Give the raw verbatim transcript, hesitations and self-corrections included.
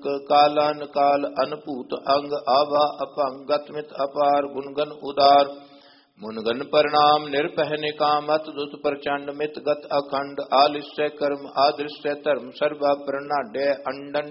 अंक कालान काल अनपूत अंग आभा अपंग गतमित अपार गुणगन उदार मुनगन परिणाम निरपह निकाम अतदुत प्रचंड मित गत अखंड आलिश्य कर्म आदृश्य धर्म सर्वा प्रणाड्य अंडन